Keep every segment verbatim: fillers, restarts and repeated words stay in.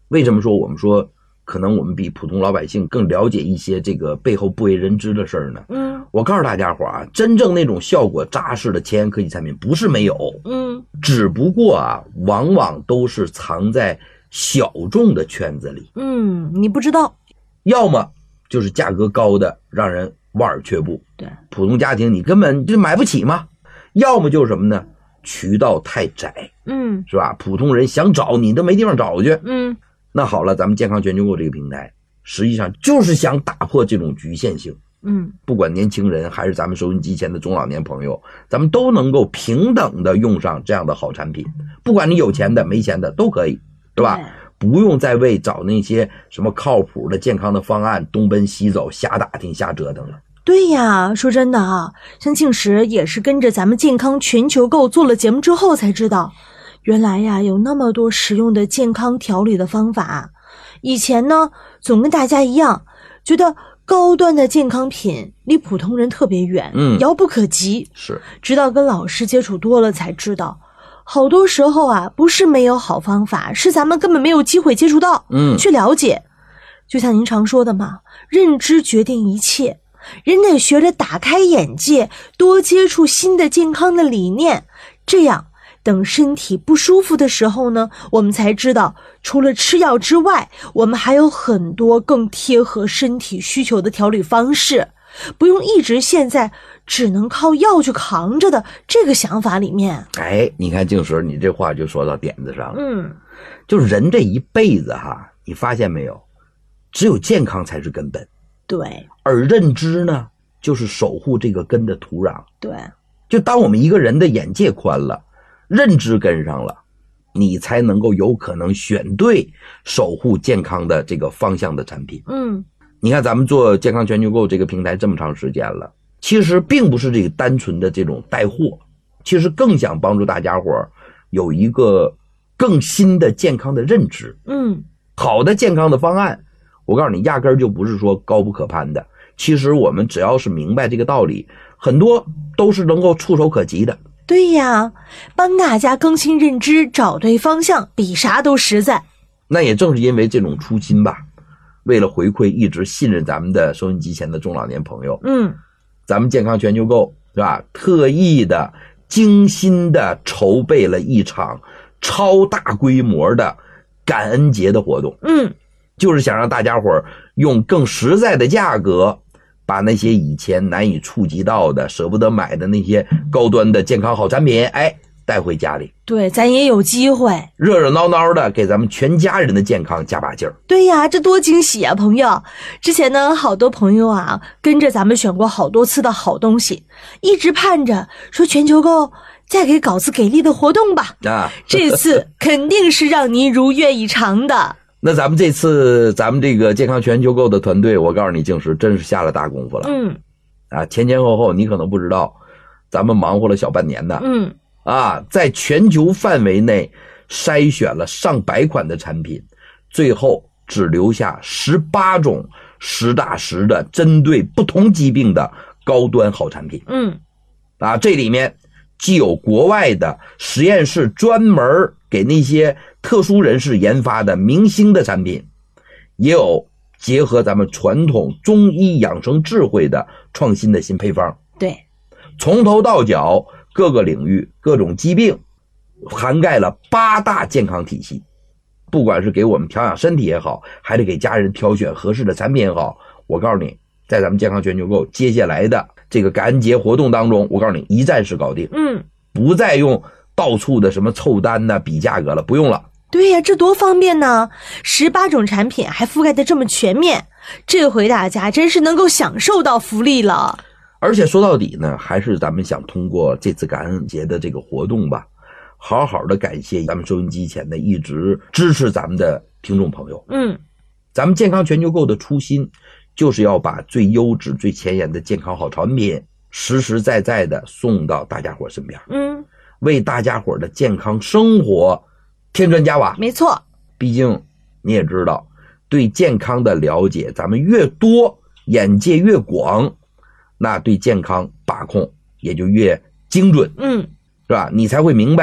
为什么说我们说可能我们比普通老百姓更了解一些这个背后不为人知的事儿呢？嗯，我告诉大家伙啊，真正那种效果扎实的前沿科技产品不是没有，嗯，只不过啊，往往都是藏在小众的圈子里。 嗯，你不知道， 要么就是价格高的让人望而却步， 对， 普通家庭你根本就买不起嘛。要么就是什么呢？渠道太窄，嗯，是吧？普通人想找你都没地方找去，嗯。那好了，咱们健康全球购这个平台，实际上就是想打破这种局限性。嗯，不管年轻人还是咱们收音机前的中老年朋友，咱们都能够平等的用上这样的好产品，不管你有钱的没钱的都可以，对吧？不用再为找那些什么靠谱的健康的方案东奔西走，瞎打听瞎折腾了。 对呀，说真的啊，像静石也是跟着咱们健康全球购做了节目之后才知道，原来呀有那么多实用的健康调理的方法。以前呢总跟大家一样觉得高端的健康品离普通人特别远，嗯，遥不可及。是，直到跟老师接触多了才知道，好多时候啊不是没有好方法，是咱们根本没有机会接触到，嗯，去了解。就像您常说的嘛，认知决定一切，人得学着打开眼界，多接触新的健康的理念，这样等身体不舒服的时候呢，我们才知道除了吃药之外，我们还有很多更贴合身体需求的调理方式，不用一直陷在只能靠药去扛着的这个想法里面。 哎，你看静石，你这话就说到点子上了。嗯，就是人这一辈子哈，你发现没有，只有健康才是根本。 对， 而认知呢，就是守护这个根的土壤。 对， 就当我们一个人的眼界宽了，认知跟上了，你才能够有可能选对守护健康的这个方向的产品。嗯，你看咱们做健康全球购这个平台这么长时间了，其实并不是这个单纯的这种带货，其实更想帮助大家伙有一个更新的健康的认知。嗯，好的健康的方案，我告诉你，压根儿就不是说高不可攀的。其实我们只要是明白这个道理，很多都是能够触手可及的。 对呀，帮大家更新认知，找对方向，比啥都实在。 那也正是因为这种初心吧，为了回馈一直信任咱们的收音机前的中老年朋友，嗯，咱们健康全球购是吧，特意的精心的筹备了一场超大规模的感恩节的活动。嗯，就是想让大家伙用更实在的价格，把那些以前难以触及到的、舍不得买的那些高端的健康好产品，哎，带回家里。 对，咱也有机会热热闹闹的给咱们全家人的健康加把劲儿。 对呀，这多惊喜啊，朋友！之前呢，好多朋友啊跟着咱们选过好多次的好东西，一直盼着说全球购再给稿子给力的活动吧。啊，这次肯定是让您如愿以偿的。 那咱们这次咱们这个健康全球购的团队，我告诉你，静石真是下了大功夫了。嗯，啊，前前后后你可能不知道，咱们忙活了小半年呢。嗯，啊，在全球范围内筛选了上百款的产品，最后只留下十八种实打实的针对不同疾病的高端好产品。嗯，啊，这里面既有国外的实验室专门给那些特殊人士研发的明星的产品，也有结合咱们传统中医养生智慧的创新的新配方。 对， 从头到脚各个领域各种疾病涵盖了八大健康体系，不管是给我们调养身体也好，还得给家人挑选合适的产品也好，我告诉你，在咱们健康全球购接下来的这个感恩节活动当中，我告诉你一站式搞定。嗯，不再用到处的什么凑单呐、比价格了，不用了。 对呀，这多方便呢！十八种产品还覆盖的这么全面，这回大家真是能够享受到福利了。 而且说到底呢，还是咱们想通过这次感恩节的这个活动吧，好好的感谢咱们收音机前的一直支持咱们的听众朋友。嗯，咱们健康全球购的初心就是要把最优质最前沿的健康好产品实实在在的送到大家伙身边。嗯，为大家伙的健康生活添砖加瓦。 没错， 毕竟你也知道，对健康的了解咱们越多，眼界越广，那对健康把控也就越精准。嗯，是吧？你才会明白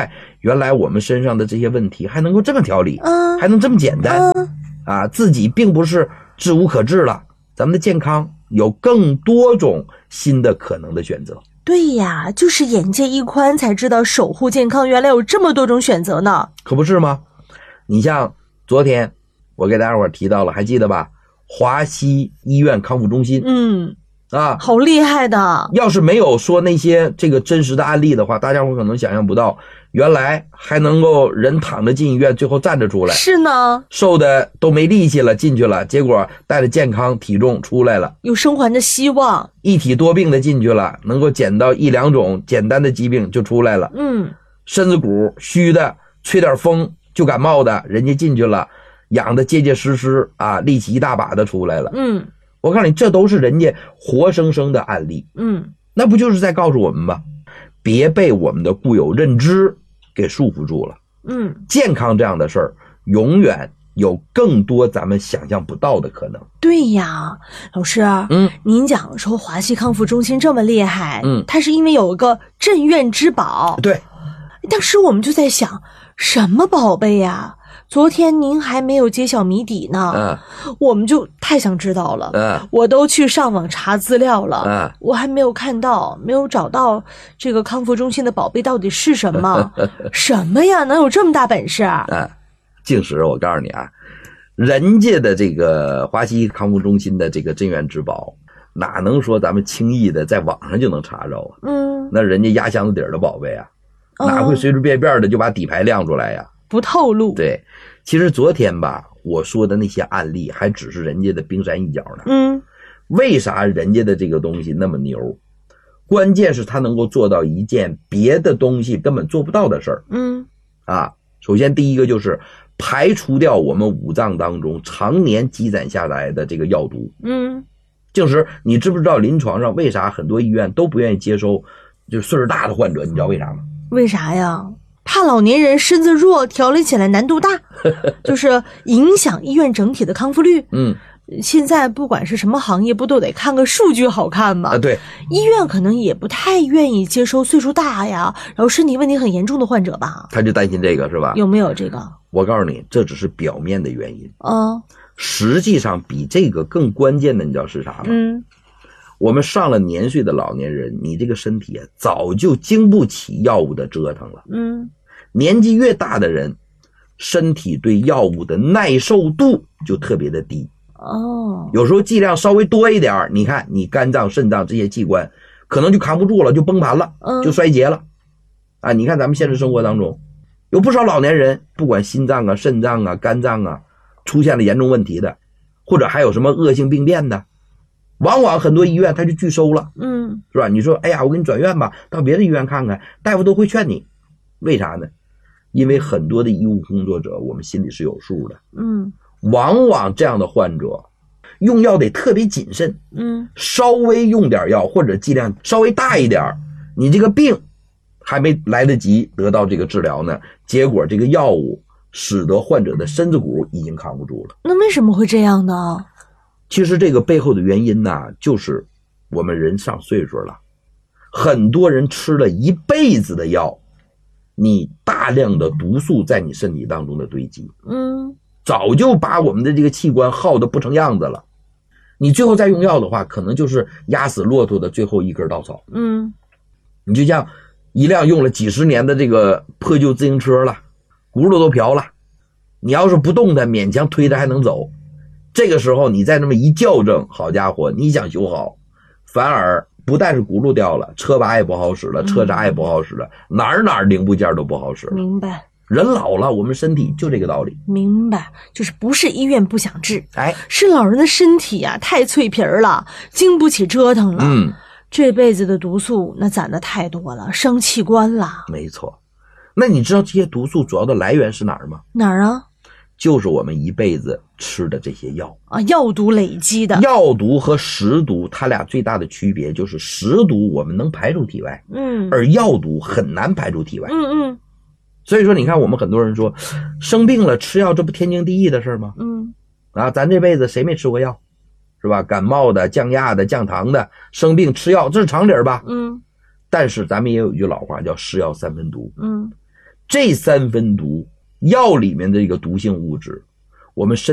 原来我们身上的这些问题还能够这么调理， 嗯， 还能这么简单，嗯，啊，自己并不是治无可治了，咱们的健康有更多种新的可能的选择。 对呀，就是眼界一宽才知道守护健康原来有这么多种选择呢。 可不是吗？你像昨天我给大家伙提到了，还记得吧？华西医院康复中心， 嗯， 啊， 好厉害的。 要是没有说那些这个真实的案例的话，大家伙可能想象不到，原来还能够人躺着进医院，最后站着出来。 是呢， 瘦的都没力气了，进去了，结果带着健康体重出来了， 有生还的希望。 一体多病的进去了，能够减到一两种简单的疾病就出来了。 嗯， 身子骨虚的，吹点风就感冒的，人家进去了，养的结结实实啊，力气一大把的出来了。 嗯， 我告诉你，这都是人家活生生的案例。 嗯， 那不就是在告诉我们吗？别被我们的固有认知给束缚住了。 嗯， 健康这样的事儿，永远有更多咱们想象不到的可能。 对呀，老师， 嗯， 您讲说华西康复中心这么厉害， 嗯， 它是因为有一个镇院之宝。 对， 当时我们就在想，什么宝贝呀？昨天您还没有揭晓谜底呢，嗯，我们就太想知道了，嗯，我都去上网查资料了，嗯，我还没有看到，没有找到这个康复中心的宝贝到底是什么？什么呀？能有这么大本事？ 嗯，静石，我告诉你啊，人家的这个华西康复中心的这个镇院之宝，哪能说咱们轻易的在网上就能查着啊？嗯，那人家压箱子底儿的宝贝啊，哦，哪会随随便便的就把底牌亮出来呀？ 不透露。 对，其实昨天吧，我说的那些案例还只是人家的冰山一角呢。嗯，为啥人家的这个东西那么牛？关键是他能够做到一件别的东西根本做不到的事儿。嗯，啊，首先第一个就是排除掉我们五脏当中常年积攒下来的这个药毒。嗯，就是你知不知道临床上为啥很多医院都不愿意接收就是岁数大的患者？你知道为啥吗？ 为啥呀？怕老年人身子弱，调理起来难度大，就是影响医院整体的康复率。嗯，现在不管是什么行业，不都得看个数据好看吗？ 啊，对， 医院可能也不太愿意接收岁数大呀，然后身体问题很严重的患者吧。 他就担心这个是吧？ 有没有这个？ 我告诉你，这只是表面的原因。 哦， 实际上比这个更关键的，你知道是啥吗？嗯。我们上了年岁的老年人，你这个身体啊，早就经不起药物的折腾了。嗯，年纪越大的人，身体对药物的耐受度就特别的低。哦，有时候剂量稍微多一点，你看你肝脏、肾脏这些器官可能就扛不住了，就崩盘了，就衰竭了。啊，你看咱们现实生活当中，有不少老年人，不管心脏啊、肾脏啊、肝脏啊，出现了严重问题的，或者还有什么恶性病变的。往往很多医院他就拒收了，嗯，是吧？你说，哎呀，我给你转院吧，到别的医院看看，大夫都会劝你，为啥呢？因为很多的医务工作者，我们心里是有数的，嗯，往往这样的患者用药得特别谨慎，嗯，稍微用点药或者剂量稍微大一点，你这个病还没来得及得到这个治疗呢，结果这个药物使得患者的身子骨已经扛不住了。 那为什么会这样呢？ 其实这个背后的原因呢，就是我们人上岁数了，很多人吃了一辈子的药，你大量的毒素在你身体当中的堆积，嗯，早就把我们的这个器官耗得不成样子了。你最后再用药的话，可能就是压死骆驼的最后一根稻草。嗯，你就像一辆用了几十年的这个破旧自行车了，轱辘都瓢了，你要是不动它，勉强推着还能走。这个时候你再这么一校正，好家伙，你想修好，反而不但是轱辘掉了，车把也不好使了，车闸也不好使了，嗯，哪儿哪儿零部件都不好使了。 明白。 人老了，我们身体就这个道理。 明白，就是不是医院不想治， 哎， 是老人的身体啊太脆皮了，经不起折腾了。嗯，这辈子的毒素那攒的太多了，伤器官了。 没错。那你知道这些毒素主要的来源是哪儿吗？ 哪儿啊？ 就是我们一辈子吃的这些药啊，药毒累积的。 药毒和食毒，它俩最大的区别就是食毒我们能排出体外，嗯，而药毒很难排出体外，嗯嗯。所以说，你看我们很多人说，生病了吃药，这不天经地义的事吗？嗯，啊，咱这辈子谁没吃过药，是吧？感冒的、降压的、降糖的，生病吃药，这是常理吧？嗯。但是咱们也有一句老话叫"是药三分毒"，嗯。 这三分毒药里面的一个毒性物质，我们身